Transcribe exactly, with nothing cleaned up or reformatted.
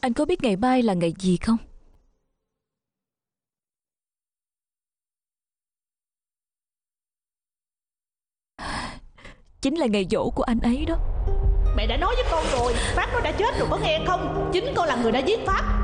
Anh có biết ngày mai là ngày gì không? Chính là ngày giỗ của anh ấy đó. Mẹ đã nói với con rồi, Phát nó đã chết rồi có nghe không? Chính con là người đã giết Phát.